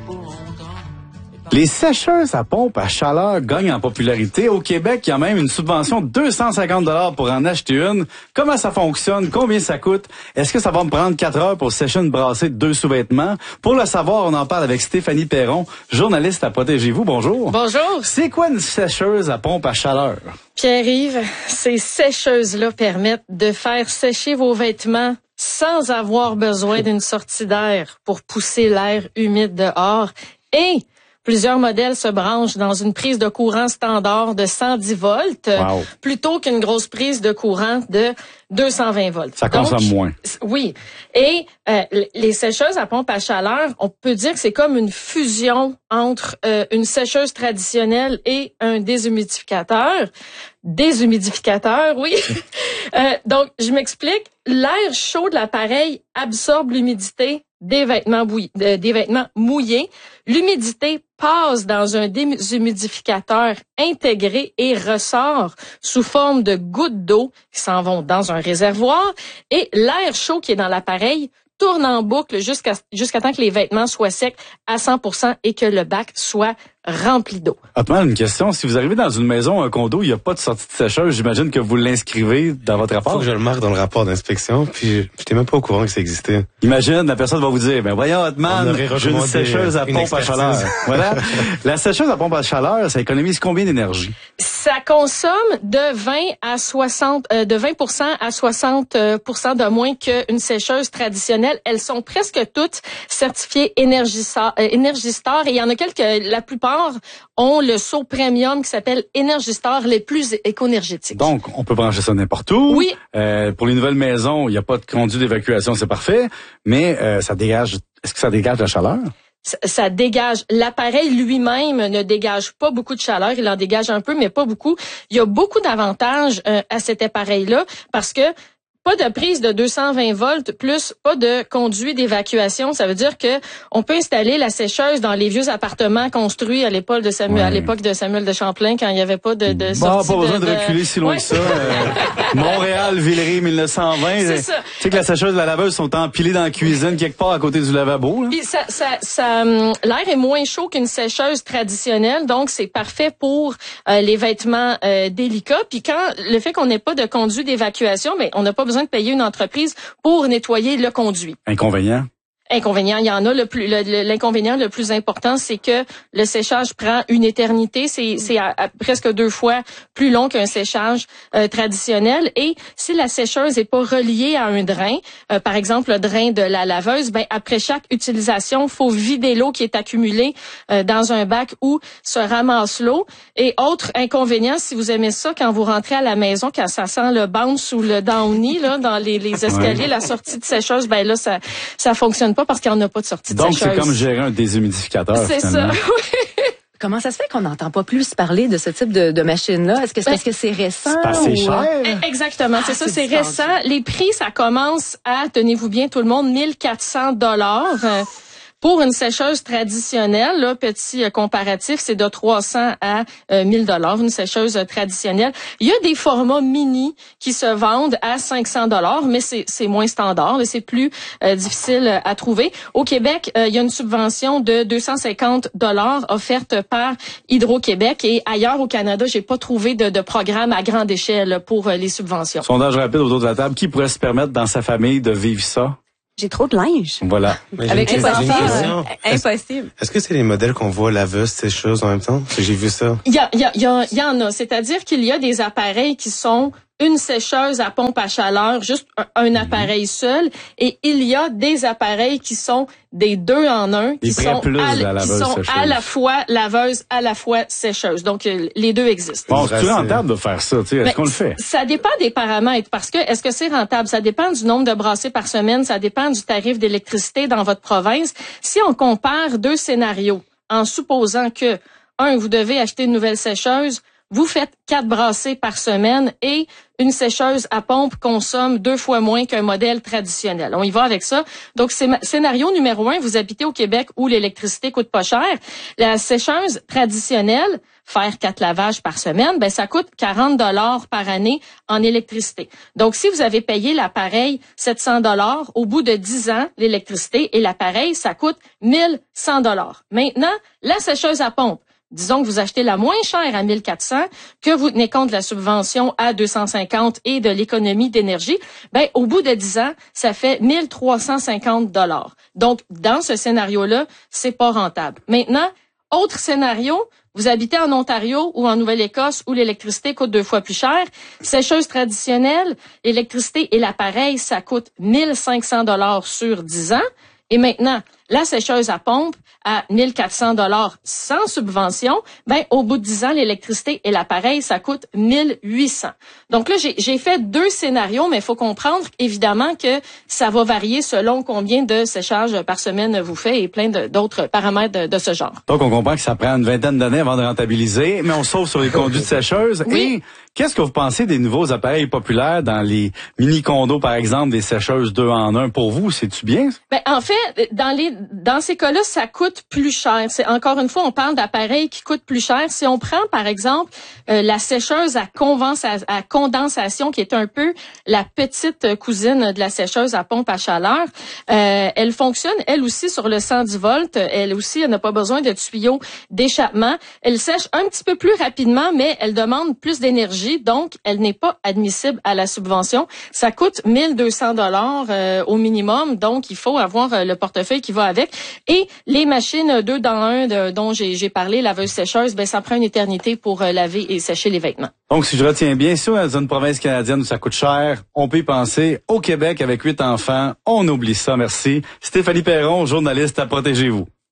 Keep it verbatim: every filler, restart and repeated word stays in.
Les sécheuses à pompe à chaleur gagnent en popularité. Au Québec, il y a même une subvention de deux cent cinquante dollars pour en acheter une. Comment ça fonctionne? Combien ça coûte? Est-ce que ça va me prendre quatre heures pour sécher une brassée de deux sous-vêtements? Pour le savoir, on en parle avec Stéphanie Perron, journaliste à Protégez-vous. Bonjour. Bonjour. C'est quoi une sécheuse à pompe à chaleur? Pierre-Yves, ces sécheuses-là permettent de faire sécher vos vêtements sans avoir besoin d'une sortie d'air pour pousser l'air humide dehors. Et plusieurs modèles se branchent dans une prise de courant standard de cent dix volts wow. plutôt qu'une grosse prise de courant de deux cent vingt volts. Ça consomme Donc, moins. Oui. Et euh, les sécheuses à pompe à chaleur, on peut dire que c'est comme une fusion entre euh, une sécheuse traditionnelle et un déshumidificateur. Déshumidificateur, oui. euh, donc, je m'explique. L'air chaud de l'appareil absorbe l'humidité des vêtements bouillis, euh, des vêtements mouillés. L'humidité passe dans un déshumidificateur intégré et ressort sous forme de gouttes d'eau qui s'en vont dans un réservoir. Et l'air chaud qui est dans l'appareil tourne en boucle jusqu'à jusqu'à temps que les vêtements soient secs à cent pour cent et que le bac soit rempli d'eau. Hotman, une question. Si vous arrivez dans une maison, un condo, il n'y a pas de sortie de sécheuse, j'imagine que vous l'inscrivez dans votre rapport. Faut que je le marque dans le rapport d'inspection, puis j'étais même pas au courant que ça existait. Imagine, la personne va vous dire, ben voyons, Hotman, j'ai une sécheuse à pompe à chaleur. Voilà. La sécheuse à pompe à chaleur, ça économise combien d'énergie? Ça consomme de vingt à soixante, euh, de vingt pour cent à soixante pour cent de moins qu'une sécheuse traditionnelle. Elles sont presque toutes certifiées Energistar, euh, Energistar et il y en a quelques, la plupart ont le saut premium qui s'appelle Energistar, les plus éco-énergétiques. Donc, on peut brancher ça n'importe où. Oui. Euh, pour les nouvelles maisons, il n'y a pas de conduit d'évacuation, c'est parfait. Mais euh, ça dégage. Est-ce que ça dégage la chaleur? Ça, ça dégage. L'appareil lui-même ne dégage pas beaucoup de chaleur. Il en dégage un peu, mais pas beaucoup. Il y a beaucoup d'avantages euh, à cet appareil-là parce que pas de prise de deux cent vingt volts plus pas de conduit d'évacuation. Ça veut dire que on peut installer la sécheuse dans les vieux appartements construits à l'époque de Samuel, ouais. à l'époque de Samuel de Champlain quand il n'y avait pas de, de bon, sortie pas besoin de, de, de reculer si loin ouais. que ça. Euh, Montréal, Villeray, mille neuf cent vingt. C'est ça. Tu sais que la sécheuse et la laveuse sont empilées dans la cuisine quelque part à côté du lavabo. Là. Puis ça, ça, ça, l'air est moins chaud qu'une sécheuse traditionnelle, donc c'est parfait pour euh, les vêtements euh, délicats. Puis quand le fait qu'on n'ait pas de conduit d'évacuation, mais on n'a pas besoin de payer une entreprise pour nettoyer le conduit. Inconvénient? Inconvénient, il y en a. Le plus, le, le, l'inconvénient le plus important, c'est que le séchage prend une éternité. C'est, c'est à, à presque deux fois plus long qu'un séchage euh, traditionnel. Et si la sécheuse est pas reliée à un drain, euh, par exemple le drain de la laveuse, ben après chaque utilisation, faut vider l'eau qui est accumulée euh, dans un bac où se ramasse l'eau. Et autre inconvénient, si vous aimez ça, quand vous rentrez à la maison, quand ça sent le bounce ou le downy là dans les, les escaliers, ouais. la sortie de sécheuse, ben là ça ça fonctionne pas parce qu'il n'y en a pas de sortie de Donc, sécheuse. c'est comme gérer un déshumidificateur. C'est finalement. ça, oui. Comment ça se fait qu'on n'entend pas plus parler de ce type de, de machine-là? Est-ce que c'est parce que c'est récent? C'est pas assez ou... cher. Exactement, c'est ah, ça, c'est, c'est récent. Les prix, ça commence à, tenez-vous bien tout le monde, mille quatre cents dollars. Pour une sécheuse traditionnelle, là, petit euh, comparatif, c'est de trois cents à euh, mille dollars, une sécheuse euh, traditionnelle. Il y a des formats mini qui se vendent à cinq cents dollars, mais c'est, c'est moins standard, c'est plus euh, difficile à trouver. Au Québec, euh, il y a une subvention de deux cent cinquante dollars offerte par Hydro-Québec et ailleurs au Canada, j'ai pas trouvé de, de programme à grande échelle pour euh, les subventions. Sondage rapide autour de la table. Qui pourrait se permettre dans sa famille de vivre ça? J'ai trop de linge. Voilà. Mais Avec les enfants, impossible. Est-ce que c'est les modèles qu'on voit laveuse, sécheuse en même temps? Parce que j'ai vu ça. Il y a, il y a, il y, a, il y en a. C'est-à-dire qu'il y a des appareils qui sont une sécheuse à pompe à chaleur, juste un, un appareil seul, et il y a des appareils qui sont des deux en un, qui sont, à, la qui sont à la fois laveuse, à la fois sécheuse. Donc, les deux existent. Bon, c'est rentable de faire ça, tu sais, est-ce Mais qu'on le fait? Ça dépend des paramètres, parce que est-ce que c'est rentable? Ça dépend du nombre de brassées par semaine, ça dépend du tarif d'électricité dans votre province. Si on compare deux scénarios, en supposant que, un, vous devez acheter une nouvelle sécheuse, vous faites quatre brassées par semaine et une sécheuse à pompe consomme deux fois moins qu'un modèle traditionnel. On y va avec ça. Donc, c'est scénario numéro un, vous habitez au Québec où l'électricité coûte pas cher. La sécheuse traditionnelle faire quatre lavages par semaine, ben ça coûte quarante dollars par année en électricité. Donc, si vous avez payé l'appareil sept cents dollars, au bout de dix ans, l'électricité et l'appareil, ça coûte mille cent dollars. Maintenant, la sécheuse à pompe. Disons que vous achetez la moins chère à mille quatre cents, que vous tenez compte de la subvention à deux cent cinquante et de l'économie d'énergie, ben au bout de dix ans, ça fait mille trois cent cinquante dollars. Donc, dans ce scénario-là, c'est pas rentable. Maintenant, autre scénario, vous habitez en Ontario ou en Nouvelle-Écosse où l'électricité coûte deux fois plus cher. Sécheuse traditionnelle, l'électricité et l'appareil, ça coûte mille cinq cents dollars sur dix ans. Et maintenant, la sécheuse à pompe à mille quatre cents dollars sans subvention, ben au bout de dix ans, l'électricité et l'appareil, ça coûte mille huit cents. Donc là, j'ai, j'ai fait deux scénarios, mais il faut comprendre évidemment que ça va varier selon combien de séchages par semaine vous faites et plein de, d'autres paramètres de, de ce genre. Donc, on comprend que ça prend une vingtaine d'années avant de rentabiliser, mais on sauve sur les conduites sécheuses. Oui. Et qu'est-ce que vous pensez des nouveaux appareils populaires dans les mini-condos, par exemple, des sécheuses deux en un? Pour vous, c'est-tu bien? Ben, en fait, dans les dans ces cas-là, ça coûte plus cher. C'est encore une fois, on parle d'appareils qui coûtent plus cher. Si on prend, par exemple, euh, la sécheuse à, convensa- à condensation, qui est un peu la petite cousine de la sécheuse à pompe à chaleur, euh, elle fonctionne, elle aussi, sur le cent dix volts. Elle aussi, elle n'a pas besoin de tuyaux d'échappement. Elle sèche un petit peu plus rapidement, mais elle demande plus d'énergie, donc elle n'est pas admissible à la subvention. Ça coûte mille deux cents dollars euh, au minimum, donc il faut avoir euh, le portefeuille qui va avec. Et les machines deux dans un de, dont j'ai, j'ai parlé, laveuse sécheuse, ben ça prend une éternité pour euh, laver et sécher les vêtements. Donc, si je retiens bien, si on est dans une province canadienne où ça coûte cher, on peut y penser. Au Québec, avec huit enfants, on oublie ça, merci. Stéphanie Perron, journaliste à Protégez-vous.